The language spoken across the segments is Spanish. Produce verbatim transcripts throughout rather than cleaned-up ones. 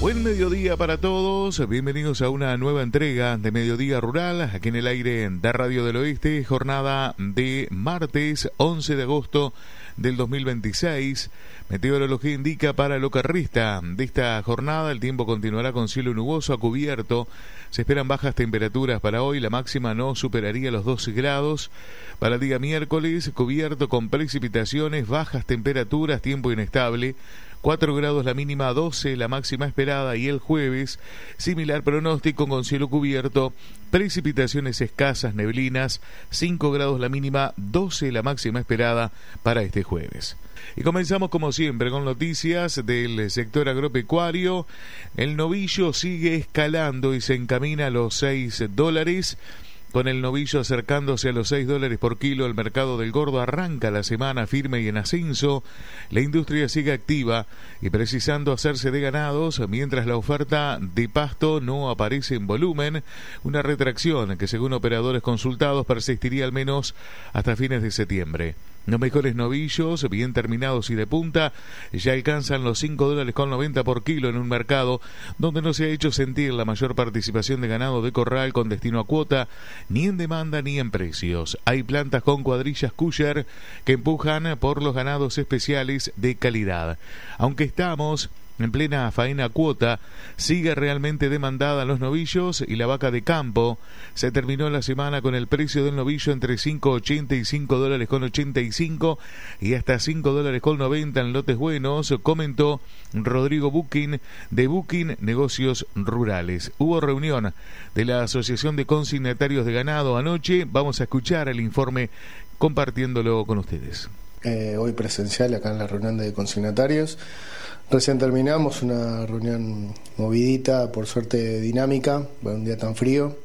Buen mediodía para todos, bienvenidos a una nueva entrega de Mediodía Rural, aquí en el aire de Radio del Oeste, jornada de martes once de agosto del dos mil veintiséis. Meteorología indica para lo que resta de esta jornada, el tiempo continuará con cielo nuboso a cubierto. Se esperan bajas temperaturas para hoy, la máxima no superaría los doce grados. Para el día miércoles, cubierto con precipitaciones, bajas temperaturas, tiempo inestable. cuatro grados la mínima, doce la máxima esperada, y el jueves, similar pronóstico con cielo cubierto, precipitaciones escasas, neblinas, cinco grados la mínima, doce la máxima esperada para este jueves. Y comenzamos como siempre con noticias del sector agropecuario. El novillo sigue escalando y se encamina a los seis dólares. Con el novillo acercándose a los seis dólares por kilo, el mercado del gordo arranca la semana firme y en ascenso. La industria sigue activa y precisando hacerse de ganados, mientras la oferta de pasto no aparece en volumen. Una retracción que, según operadores consultados, persistiría al menos hasta fines de septiembre. Los mejores novillos, bien terminados y de punta, ya alcanzan los cinco dólares con noventa por kilo en un mercado donde no se ha hecho sentir la mayor participación de ganado de corral con destino a cuota, ni en demanda ni en precios. Hay plantas con cuadrillas Cusher que empujan por los ganados especiales de calidad. Aunque estamos en plena faena cuota, sigue realmente demandada los novillos y la vaca de campo. Se terminó la semana con el precio del novillo entre cinco ochenta y cinco dólares con ochenta y cinco y hasta cinco dólares con noventa en lotes buenos, comentó Rodrigo Buquín de Buquín Negocios Rurales. Hubo reunión de la Asociación de Consignatarios de Ganado anoche. Vamos a escuchar el informe compartiéndolo con ustedes. Eh, hoy presencial acá en la reunión de consignatarios. Recién terminamos una reunión movidita, por suerte dinámica, un día tan frío.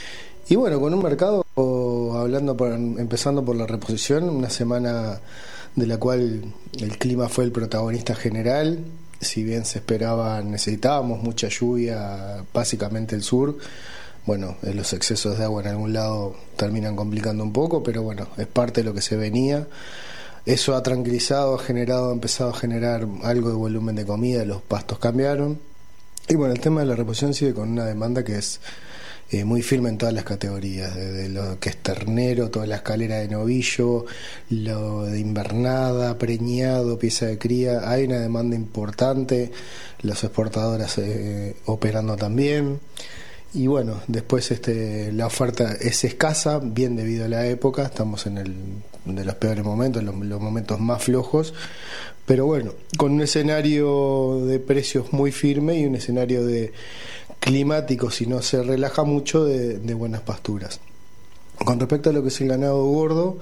Y bueno, con un mercado, hablando por, empezando por la reposición, una semana de la cual el clima fue el protagonista general. Si bien se esperaba, necesitábamos mucha lluvia, básicamente el sur. Bueno, los excesos de agua en algún lado terminan complicando un poco, pero bueno, es parte de lo que se venía. Eso ha tranquilizado, ha generado, ha empezado a generar algo de volumen de comida, los pastos cambiaron. Y bueno, el tema de la reposición sigue con una demanda que es eh, muy firme en todas las categorías, desde lo que es ternero, toda la escalera de novillo, lo de invernada, preñado, pieza de cría. Hay una demanda importante, las exportadoras eh, operando también. Y bueno, después este, la oferta es escasa, bien debido a la época, estamos en el de los peores momentos, los, los momentos más flojos, pero bueno, con un escenario de precios muy firme y un escenario de climático, si no se relaja mucho, de, de buenas pasturas. Con respecto a lo que es el ganado gordo,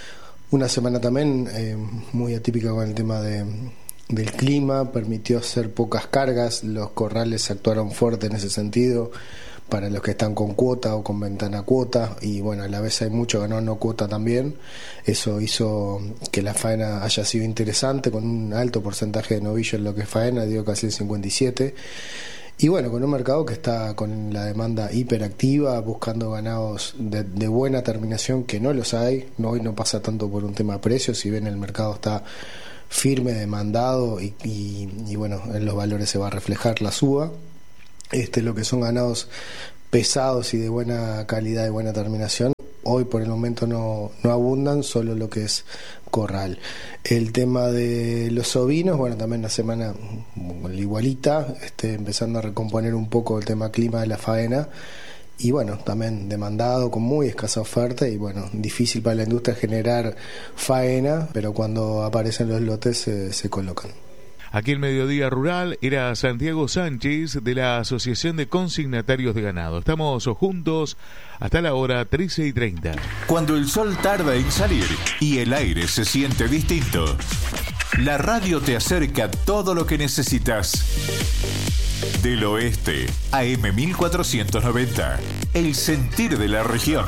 una semana también eh, muy atípica con el tema de del clima, permitió hacer pocas cargas, los corrales actuaron fuerte en ese sentido, para los que están con cuota o con ventana cuota, y bueno, a la vez hay mucho ganado no cuota también. Eso hizo que la faena haya sido interesante, con un alto porcentaje de novillo en lo que es faena, dio casi el cincuenta y siete. Y bueno, con un mercado que está con la demanda hiperactiva, buscando ganados de, de buena terminación, que no los hay. No, hoy no pasa tanto por un tema de precios, si bien el mercado está firme, demandado, y, y, y bueno, en los valores se va a reflejar la suba. Este, lo que son ganados pesados y de buena calidad y buena terminación, hoy por el momento no, no abundan, solo lo que es corral. El tema de los ovinos, bueno, también la semana igualita, este, empezando a recomponer un poco el tema clima de la faena, y bueno, también demandado, con muy escasa oferta, y bueno, difícil para la industria generar faena, pero cuando aparecen los lotes se, se colocan. Aquí en Mediodía Rural era Santiago Sánchez de la Asociación de Consignatarios de Ganado. Estamos juntos hasta la hora trece y treinta. Cuando el sol tarda en salir y el aire se siente distinto, la radio te acerca todo lo que necesitas. Del Oeste, A M mil cuatrocientos noventa, el sentir de la región.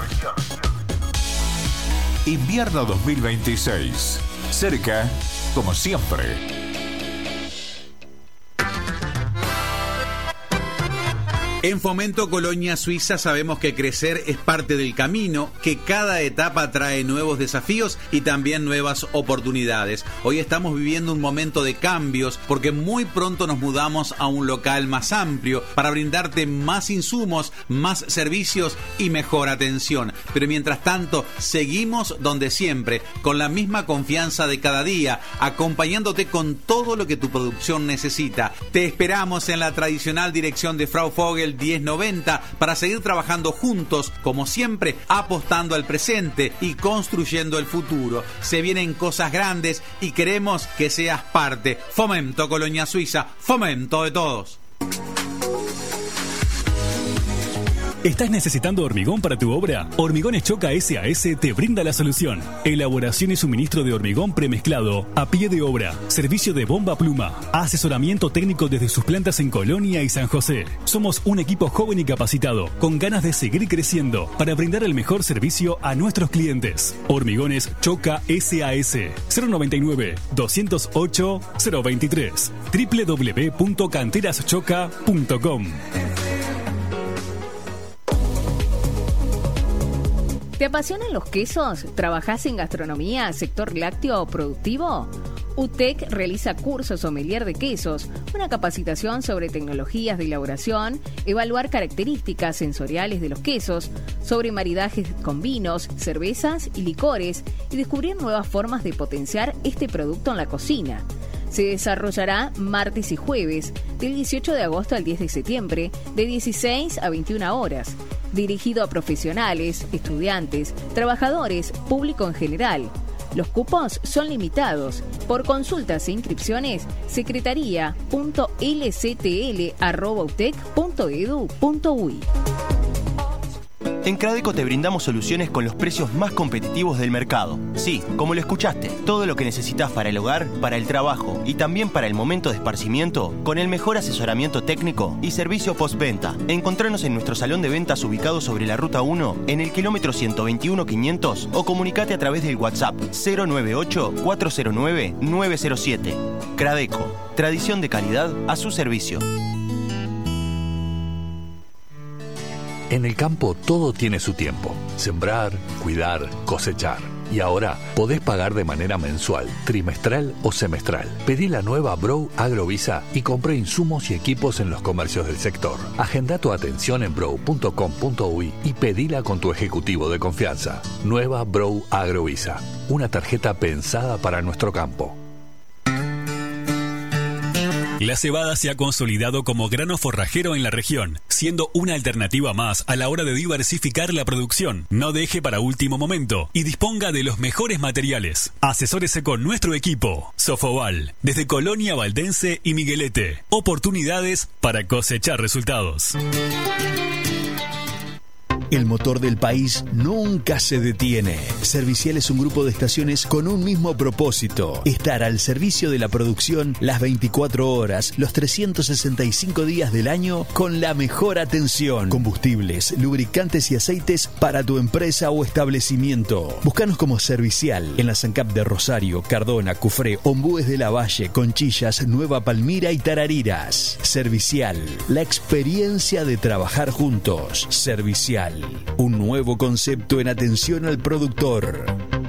Invierno dos mil veintiséis, cerca como siempre. En Fomento Colonia Suiza sabemos que crecer es parte del camino, que cada etapa trae nuevos desafíos y también nuevas oportunidades. Hoy estamos viviendo un momento de cambios porque muy pronto nos mudamos a un local más amplio para brindarte más insumos, más servicios y mejor atención. Pero mientras tanto, seguimos donde siempre, con la misma confianza de cada día, acompañándote con todo lo que tu producción necesita. Te esperamos en la tradicional dirección de Frau Vogel diez noventa para seguir trabajando juntos, como siempre, apostando al presente y construyendo el futuro. Se vienen cosas grandes y queremos que seas parte. Fomento Colonia Suiza, fomento de todos. ¿Estás necesitando hormigón para tu obra? Hormigones Choca S A S te brinda la solución. Elaboración y suministro de hormigón premezclado a pie de obra. Servicio de bomba pluma. Asesoramiento técnico desde sus plantas en Colonia y San José. Somos un equipo joven y capacitado, con ganas de seguir creciendo para brindar el mejor servicio a nuestros clientes. Hormigones Choca S A S. cero noventa y nueve, doscientos ocho, cero veintitrés. doble u doble u doble u punto canteras choca punto com. ¿Te apasionan los quesos? ¿Trabajás en gastronomía, sector lácteo o productivo? U T E C realiza cursos sommelier de quesos, una capacitación sobre tecnologías de elaboración, evaluar características sensoriales de los quesos, sobre maridajes con vinos, cervezas y licores y descubrir nuevas formas de potenciar este producto en la cocina. Se desarrollará martes y jueves, del dieciocho de agosto al diez de septiembre, de dieciséis a veintiuna horas. Dirigido a profesionales, estudiantes, trabajadores, público en general. Los cupos son limitados. Por consultas e inscripciones, secretaría punto l c t l arroba u t e c punto e d u punto u i. En Cradeco te brindamos soluciones con los precios más competitivos del mercado. Sí, como lo escuchaste, todo lo que necesitas para el hogar, para el trabajo y también para el momento de esparcimiento, con el mejor asesoramiento técnico y servicio postventa. Encontranos en nuestro salón de ventas ubicado sobre la Ruta uno, en el kilómetro ciento veintiuno quinientos, o comunicate a través del WhatsApp cero nueve ocho, cuatro cero nueve, nueve cero siete. Cradeco, tradición de calidad a su servicio. En el campo todo tiene su tiempo. Sembrar, cuidar, cosechar. Y ahora podés pagar de manera mensual, trimestral o semestral. Pedí la nueva Brow Agrovisa y compré insumos y equipos en los comercios del sector. Agenda tu atención en brow punto com punto u i y pedila con tu ejecutivo de confianza. Nueva Brow Agrovisa. Una tarjeta pensada para nuestro campo. La cebada se ha consolidado como grano forrajero en la región, siendo una alternativa más a la hora de diversificar la producción. No deje para último momento y disponga de los mejores materiales. Asesórese con nuestro equipo. Sofoval, desde Colonia Valdense y Miguelete. Oportunidades para cosechar resultados. El motor del país nunca se detiene. Servicial es un grupo de estaciones con un mismo propósito: estar al servicio de la producción las veinticuatro horas, los trescientos sesenta y cinco días del año, con la mejor atención. Combustibles, lubricantes y aceites para tu empresa o establecimiento. Búscanos como Servicial en la SANCAP de Rosario, Cardona, Cufré, Ombúes de la Valle, Conchillas, Nueva Palmira y Tarariras. Servicial, la experiencia de trabajar juntos. Servicial, un nuevo concepto en atención al productor.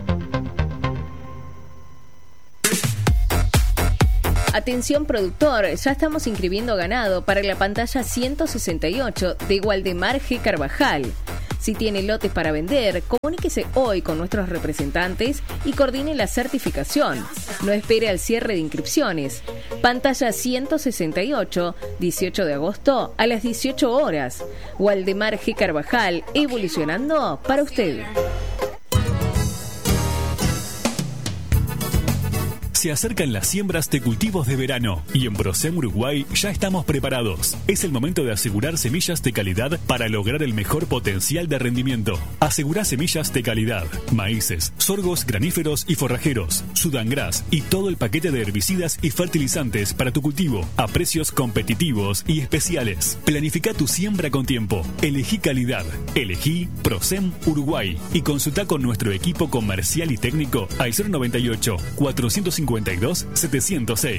Atención productor, ya estamos inscribiendo ganado para la pantalla ciento sesenta y ocho de Waldemar G. Carvajal. Si tiene lotes para vender, comuníquese hoy con nuestros representantes y coordine la certificación. No espere al cierre de inscripciones. Pantalla ciento sesenta y ocho, dieciocho de agosto a las dieciocho horas. Waldemar G. Carvajal, evolucionando para usted. Se acercan las siembras de cultivos de verano y en Brosem Uruguay ya estamos preparados. Es el momento de asegurar semillas de calidad para lograr el mejor potencial de rendimiento. Asegura semillas de calidad, maíces, sorgos graníferos y forrajeros, Sudangras y todo el paquete de herbicidas y fertilizantes para tu cultivo a precios competitivos y especiales. Planifica tu siembra con tiempo. Elegí calidad. Elegí Brosem Uruguay y consulta con nuestro equipo comercial y técnico al cero noventa y ocho, cuatrocientos cincuenta y dos, setecientos seis. Lo esperamos en Procel.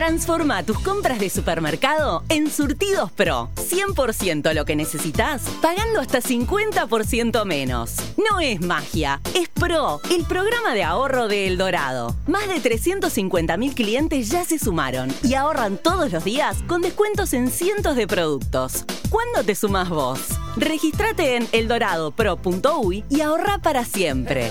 Transforma tus compras de supermercado en Surtidos Pro. cien por ciento lo que necesitas, pagando hasta cincuenta por ciento menos. No es magia, es Pro, el programa de ahorro de El Dorado. Más de trescientos cincuenta mil clientes ya se sumaron y ahorran todos los días con descuentos en cientos de productos. ¿Cuándo te sumás vos? Regístrate en eldorado pro punto uy y ahorra para siempre.